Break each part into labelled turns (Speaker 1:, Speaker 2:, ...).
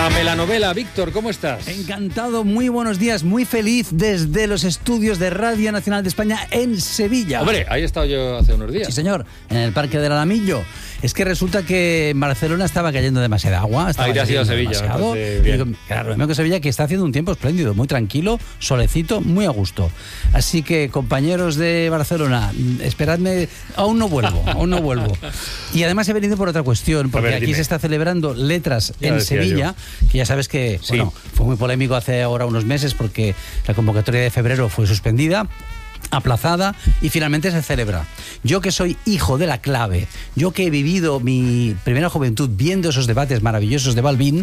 Speaker 1: La melanovela. Víctor, ¿cómo estás?
Speaker 2: Encantado, muy buenos días, muy feliz desde los estudios de Radio Nacional de España en Sevilla.
Speaker 1: Hombre, ahí he estado yo hace unos días.
Speaker 2: Sí, señor, en el Parque del Alamillo. Es que resulta que en Barcelona estaba cayendo demasiada agua.
Speaker 1: Ahí te has ido a Sevilla,
Speaker 2: y digo, claro, lo mismo que Sevilla, que está haciendo un tiempo espléndido, muy tranquilo, solecito, muy a gusto. Así que, compañeros de Barcelona, esperadme, aún no vuelvo. Y además he venido por otra cuestión, porque aquí se está celebrando Letras en Sevilla, que ya sabes que bueno, fue muy polémico hace ahora unos meses porque la convocatoria de febrero fue suspendida, aplazada y finalmente se celebra. Yo que soy hijo de la clave, yo que he vivido mi primera juventud viendo esos debates maravillosos de Balbín,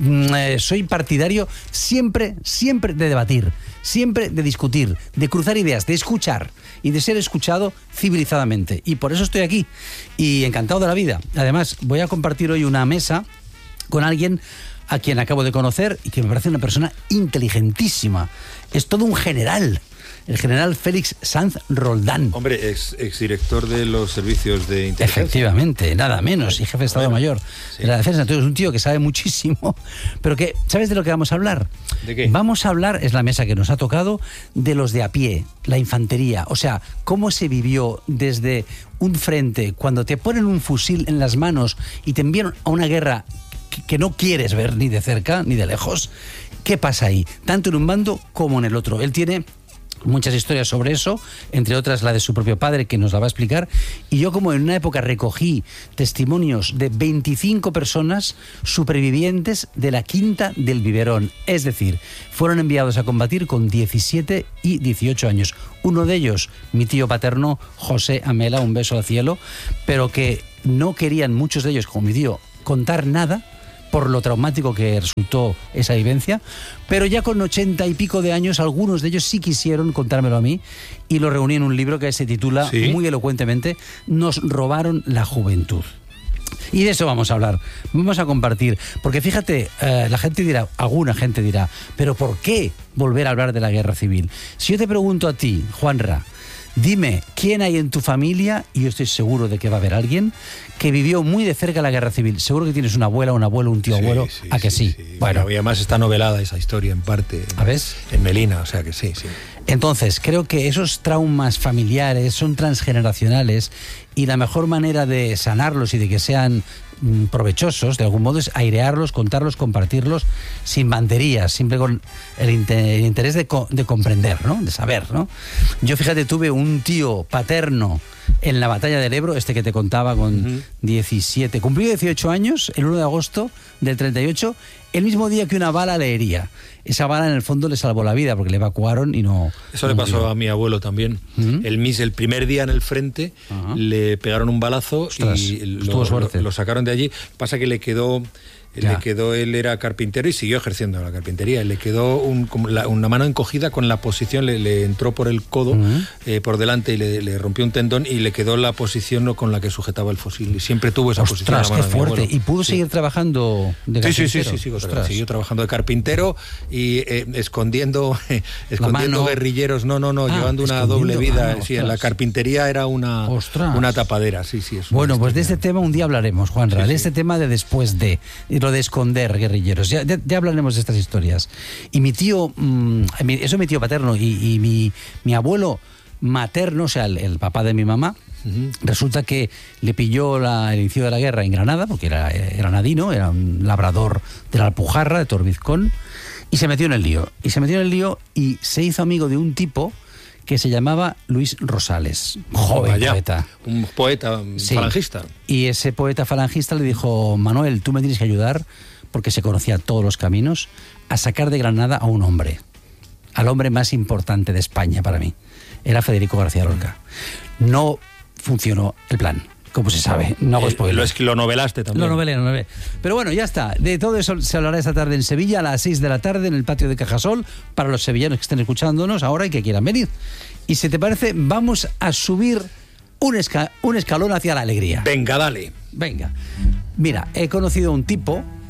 Speaker 2: soy partidario siempre de debatir, siempre de discutir, de cruzar ideas, de escuchar y de ser escuchado civilizadamente. Y por eso estoy aquí y encantado de la vida. Además, voy a compartir hoy una mesa con alguien a quien acabo de conocer y que me parece una persona inteligentísima. Es todo un general. El general Félix Sanz Roldán.
Speaker 1: Hombre, exdirector de los servicios de inteligencia.
Speaker 2: Efectivamente, nada menos, y jefe de Estado Mayor de la Defensa. Entonces es un tío que sabe muchísimo, pero que, ¿sabes de lo que vamos a hablar?
Speaker 1: ¿De qué?
Speaker 2: Vamos a hablar, es la mesa que nos ha tocado, de los de a pie, la infantería. O sea, cómo se vivió desde un frente, cuando te ponen un fusil en las manos y te envían a una guerra que no quieres ver ni de cerca ni de lejos. ¿Qué pasa ahí? Tanto en un bando como en el otro. Él tiene muchas historias sobre eso, entre otras la de su propio padre, que nos la va a explicar. Y yo, como en una época recogí testimonios de 25 personas supervivientes de la Quinta del Biberón, es decir, fueron enviados a combatir con 17 y 18 años. Uno de ellos, mi tío paterno, José Amela, un beso al cielo, pero que no querían muchos de ellos, como mi tío, contar nada por lo traumático que resultó esa vivencia, pero ya con 80 y pico de años, algunos de ellos sí quisieron contármelo a mí, y lo reuní en un libro que se titula muy elocuentemente Nos robaron la juventud. Y de eso vamos a hablar, vamos a compartir, porque fíjate, la gente dirá, alguna gente dirá, pero ¿por qué volver a hablar de la guerra civil? Si yo te pregunto a ti, Juanra, dime, ¿quién hay en tu familia? Y yo estoy seguro de que va a haber alguien que vivió muy de cerca la guerra civil. Seguro que tienes una abuela, un abuelo, un tío abuelo. ¿A que sí?
Speaker 1: Bueno, y además está novelada esa historia en parte.
Speaker 2: ¿Ves?
Speaker 1: En Melina, o sea que sí.
Speaker 2: Entonces, creo que esos traumas familiares son transgeneracionales y la mejor manera de sanarlos y de que sean provechosos, de algún modo, es airearlos, contarlos, compartirlos, sin banderías, siempre con el interés de comprender, ¿no? De saber, ¿no? Yo, fíjate, tuve un tío paterno en la batalla del Ebro, este que te contaba, con 17, cumplió 18 años, el 1 de agosto del 38, el mismo día que una bala le hería. Esa bala en el fondo le salvó la vida porque le evacuaron y no...
Speaker 1: Eso le pasó a mi abuelo también. El primer día en el frente le pegaron un balazo. Ostras, y lo sacaron de allí. Pasa que le quedó... él era carpintero y siguió ejerciendo la carpintería. Le quedó una mano encogida con la posición, le entró por el codo por delante y le rompió un tendón y le quedó la posición con la que sujetaba el fusil. Y siempre tuvo esa posición.
Speaker 2: Ostras, qué fuerte. ¿Y pudo seguir trabajando de carpintero?
Speaker 1: Sí. Siguió trabajando de carpintero y escondiendo guerrilleros. Llevando una doble vida. Sí, en la carpintería era una tapadera. Sí.
Speaker 2: Bueno, pues de este tema un día hablaremos, Juanra. De este tema de después de... lo de esconder guerrilleros. Ya hablaremos de estas historias. Y mi tío, eso es mi tío paterno, y mi abuelo materno, o sea, el papá de mi mamá, resulta que le pilló el inicio de la guerra en Granada, porque era granadino, era un labrador de la Alpujarra, de Torbizcón, y se metió en el lío. Y se hizo amigo de un tipo que se llamaba Luis Rosales, joven poeta.
Speaker 1: Un poeta falangista.
Speaker 2: Y ese poeta falangista le dijo: Manuel, tú me tienes que ayudar, porque se conocía todos los caminos, a sacar de Granada a un hombre, al hombre más importante de España para mí. Era Federico García Lorca. No funcionó el plan, como se sabe. No hago spoiler.
Speaker 1: Lo novelaste también.
Speaker 2: Lo novelé. Pero bueno, ya está. De todo eso se hablará esta tarde en Sevilla, a las 6 de la tarde, en el patio de Cajasol, para los sevillanos que estén escuchándonos ahora y que quieran venir. Y si te parece, vamos a subir un escalón hacia la alegría.
Speaker 1: Venga, dale.
Speaker 2: Venga. Mira, he conocido a un tipo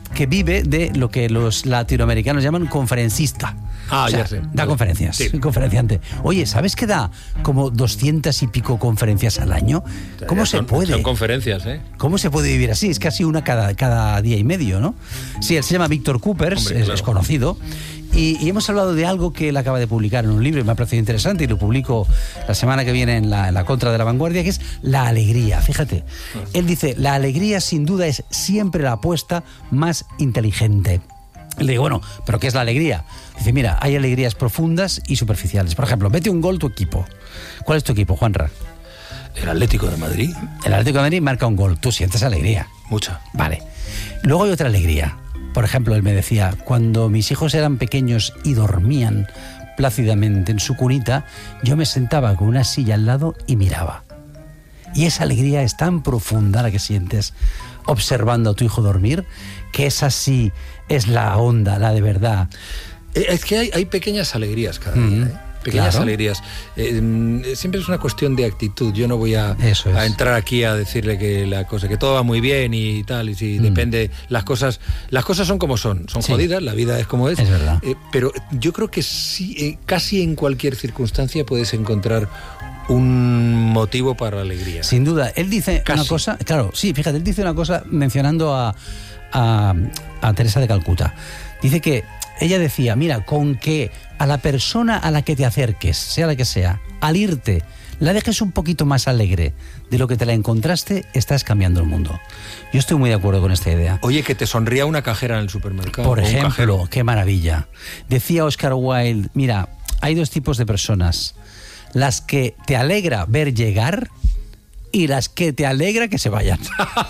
Speaker 2: que vive de lo que los latinoamericanos llaman conferencista.
Speaker 1: Ya sé.
Speaker 2: Da conferencias,
Speaker 1: sí.
Speaker 2: Conferenciante. Oye, ¿sabes que da como 200 y pico conferencias al año? ¿Cómo se puede?
Speaker 1: Son conferencias, ¿eh?
Speaker 2: ¿Cómo se puede vivir así? Es casi una cada día y medio, ¿no? Sí, él se llama Víctor Coopers,
Speaker 1: Hombre, claro.
Speaker 2: es conocido. Y hemos hablado de algo que él acaba de publicar en un libro y me ha parecido interesante y lo publico la semana que viene en la Contra de la Vanguardia, que es la alegría. Fíjate, él dice, la alegría sin duda es siempre la apuesta más inteligente. Le digo, bueno, ¿pero qué es la alegría? Dice, mira, hay alegrías profundas y superficiales. Por ejemplo, mete un gol tu equipo. ¿Cuál es tu equipo, Juanra?
Speaker 1: El Atlético de Madrid.
Speaker 2: El Atlético de Madrid marca un gol. Tú sientes alegría.
Speaker 1: Mucha.
Speaker 2: Vale. Luego hay otra alegría. Por ejemplo, él me decía, cuando mis hijos eran pequeños y dormían plácidamente en su cunita, yo me sentaba con una silla al lado y miraba. Y esa alegría es tan profunda la que sientes observando a tu hijo dormir, que esa sí es la onda, la de verdad.
Speaker 1: Es que hay pequeñas alegrías cada día, ¿eh? Pequeñas alegrías. Siempre es una cuestión de actitud. Yo no voy a entrar aquí a decirle que la cosa, que todo va muy bien y tal, y si depende, las cosas son como son jodidas, la vida es como es.
Speaker 2: Es verdad.
Speaker 1: Pero yo creo que sí, casi en cualquier circunstancia puedes encontrar un motivo para la alegría.
Speaker 2: Sin duda. Él dice una cosa, claro, sí, fíjate, él dice una cosa mencionando a Teresa de Calcuta. Dice que ella decía, mira, con que a la persona a la que te acerques, sea la que sea, al irte, la dejes un poquito más alegre de lo que te la encontraste, estás cambiando el mundo. Yo estoy muy de acuerdo con esta idea.
Speaker 1: Oye, que te sonría una cajera en el supermercado.
Speaker 2: Por ejemplo, qué maravilla. Decía Oscar Wilde, mira, hay dos tipos de personas. Las que te alegra ver llegar y las que te alegra que se vayan.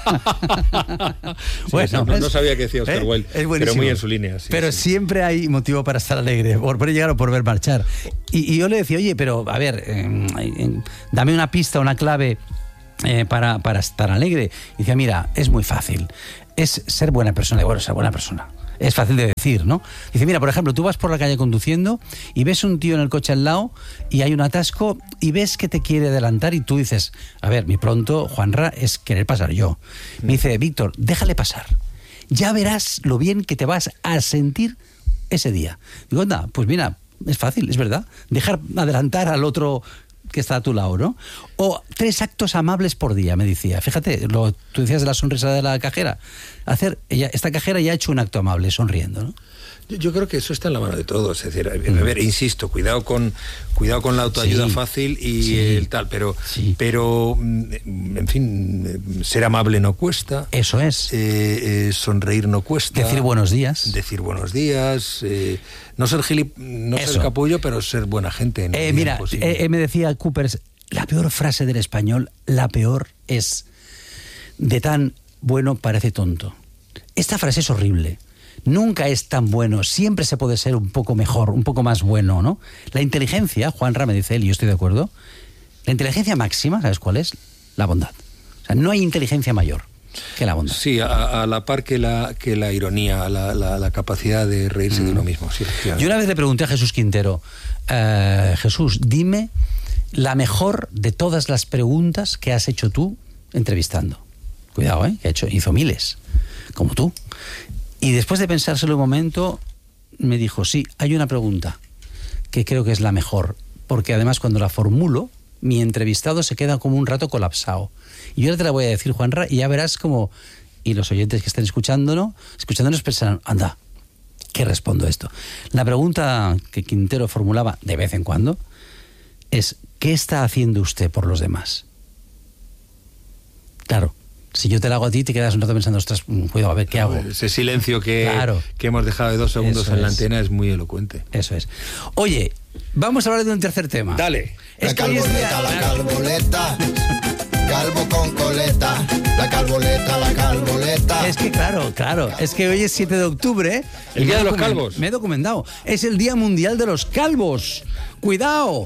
Speaker 1: Bueno, no sabía que decía Oscar Wilde, pero muy en su línea. Sí,
Speaker 2: pero
Speaker 1: sí.
Speaker 2: Siempre hay motivo para estar alegre, por ver llegar o por ver marchar. Y yo le decía, oye, pero a ver, dame una pista, una clave para estar alegre. Y decía, mira, es muy fácil. Es ser buena persona. Y bueno, ser buena persona. Es fácil de decir, ¿no? Dice, mira, por ejemplo, tú vas por la calle conduciendo y ves un tío en el coche al lado y hay un atasco y ves que te quiere adelantar y tú dices, a ver, mi pronto, Juanra, es querer pasar yo. Me dice, Víctor, déjale pasar. Ya verás lo bien que te vas a sentir ese día. Digo, anda, pues mira, es fácil, es verdad. Dejar adelantar al otro que está a tu lado, ¿no? O 3 actos amables por día, me decía. Fíjate, tú decías de la sonrisa de la cajera. Esta cajera ya ha hecho un acto amable, sonriendo, ¿no?
Speaker 1: Yo creo que eso está en la mano de todos. Es decir, a ver, insisto, cuidado con la autoayuda fácil y el tal, pero en fin, ser amable no cuesta.
Speaker 2: Eso es.
Speaker 1: Sonreír no cuesta.
Speaker 2: Decir buenos días.
Speaker 1: No ser ser capullo, pero ser buena gente.
Speaker 2: Mira, me decía Coopers, la peor frase del español, la peor es, de tan bueno parece tonto. Esta frase es horrible. Nunca es tan bueno, siempre se puede ser un poco mejor, un poco más bueno, ¿no? La inteligencia, Juanra me dice él, y yo estoy de acuerdo, la inteligencia máxima, ¿sabes cuál es? La bondad. O sea, no hay inteligencia mayor que la bondad.
Speaker 1: Sí, a la par que la ironía, la capacidad de reírse de uno mismo. Sí,
Speaker 2: yo una vez le pregunté a Jesús Quintero, Jesús, dime la mejor de todas las preguntas que has hecho tú entrevistando. Cuidado, que hizo miles, como tú. Y después de pensárselo un momento, me dijo, sí, hay una pregunta que creo que es la mejor, porque además cuando la formulo, mi entrevistado se queda como un rato colapsado. Y yo ahora te la voy a decir, Juanra, y ya verás como, y los oyentes que estén escuchándonos pensarán, anda, ¿qué respondo a esto? La pregunta que Quintero formulaba de vez en cuando es, ¿qué está haciendo usted por los demás? Claro. Si yo te la hago a ti, te quedas un rato pensando, ostras, cuidado, a ver, ¿qué hago?
Speaker 1: Ese silencio que hemos dejado de 2 segundos en la antena es muy elocuente.
Speaker 2: Eso es. Oye, vamos a hablar de un tercer tema.
Speaker 1: Dale.
Speaker 3: La calboleta, calvo con coleta, la calboleta.
Speaker 2: Es que claro, es que hoy es 7 de octubre.
Speaker 1: El Día de los Calvos.
Speaker 2: Me he documentado. Es el Día Mundial de los Calvos. ¡Cuidado!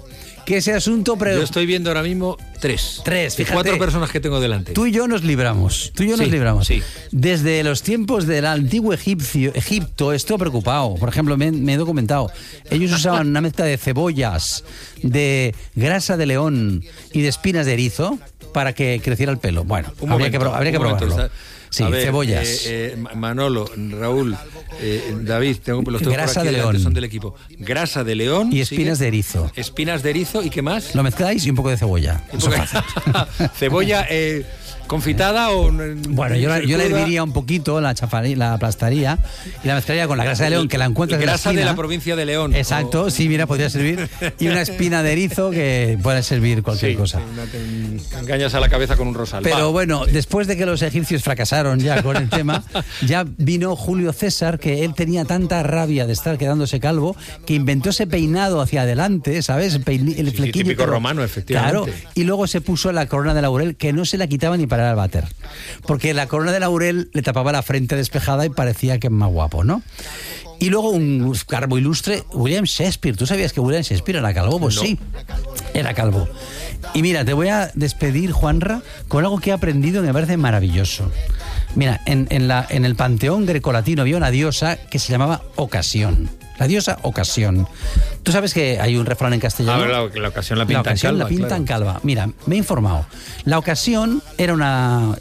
Speaker 2: que ese asunto...
Speaker 1: Yo estoy viendo ahora mismo 3.
Speaker 2: Fíjate.
Speaker 1: 4 personas que tengo delante.
Speaker 2: Tú y yo nos libramos.
Speaker 1: Sí.
Speaker 2: Desde los tiempos del antiguo Egipto estoy preocupado. Por ejemplo, me he documentado. Ellos usaban una mezcla de cebollas, de grasa de león y de espinas de erizo para que creciera el pelo. Bueno, habría que probarlo. Sí,
Speaker 1: ver,
Speaker 2: cebollas.
Speaker 1: Manolo, Raúl, David, los tengo
Speaker 2: grasa
Speaker 1: por aquí
Speaker 2: de león.
Speaker 1: Son del equipo. Grasa de león.
Speaker 2: Y espinas de erizo.
Speaker 1: Espinas de erizo, ¿y qué más?
Speaker 2: Lo mezcláis y un poco de cebolla.
Speaker 1: Cebolla confitada o...
Speaker 2: Bueno, yo le diría un poquito, la aplastaría y la mezclaría con la grasa de león, que la encuentras en la esquina.
Speaker 1: Grasa de la provincia de León.
Speaker 2: Exacto, sí, mira, podría servir. Y una espina de erizo que puede servir cualquier cosa.
Speaker 1: Te engañas a la cabeza con un rosal.
Speaker 2: Pero bueno, después de que los egipcios fracasaron ya con el tema, ya vino Julio César, que él tenía tanta rabia de estar quedándose calvo, que inventó ese peinado hacia adelante, ¿sabes? El flequillo.
Speaker 1: Típico romano, efectivamente.
Speaker 2: Claro, y luego se puso la corona de laurel, que no se la quitaba ni para el váter. Porque la corona de laurel le tapaba la frente despejada y parecía que es más guapo, ¿no? Y luego un calvo ilustre, William Shakespeare. ¿Tú sabías que William Shakespeare era calvo? Pues no. Sí, era calvo. Y mira, te voy a despedir, Juanra, con algo que he aprendido que me parece maravilloso. Mira, en el panteón grecolatino había una diosa que se llamaba Ocasión. La diosa Ocasión. Tú sabes que hay un refrán en castellano.
Speaker 1: La ocasión la pintan
Speaker 2: calva. Mira, me he informado. La Ocasión era una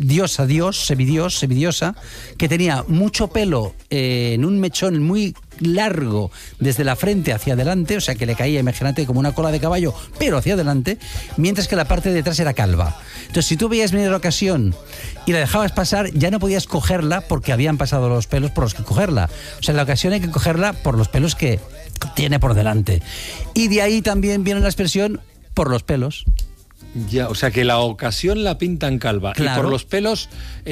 Speaker 2: semidiosa, que tenía mucho pelo en un mechón muy largo desde la frente hacia adelante, o sea que le caía, imagínate, como una cola de caballo, pero hacia adelante, mientras que la parte de detrás era calva. Entonces, si tú veías venir la Ocasión y la dejabas pasar, ya no podías cogerla porque habían pasado los pelos por los que cogerla. O sea, la Ocasión hay que cogerla por los pelos que tiene por delante. Y de ahí también viene la expresión por los pelos.
Speaker 1: Ya, o sea que la Ocasión la pintan calva. Claro. Y por los pelos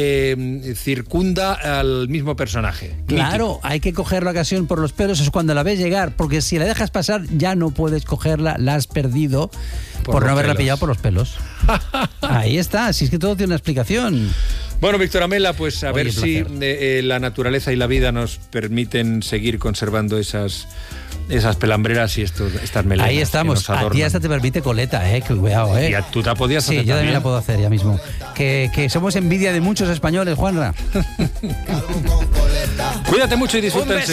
Speaker 1: circunda al mismo personaje.
Speaker 2: Claro,
Speaker 1: mítico.
Speaker 2: Hay que coger la Ocasión por los pelos, es cuando la ves llegar, porque si la dejas pasar ya no puedes cogerla, la has perdido por no haberla pillado por los pelos. Ahí está, si es que todo tiene una explicación.
Speaker 1: Bueno, Víctor Amela, pues a ver si la naturaleza y la vida nos permiten seguir conservando esas pelambreras y estas melenas.
Speaker 2: Ahí estamos. A ti hasta te permite coleta, cuidado,
Speaker 1: Y tú te podías hacer.
Speaker 2: Sí, yo también la puedo hacer ya mismo. Que somos envidia de muchos españoles, Juanra.
Speaker 1: Cuídate mucho y disfruta.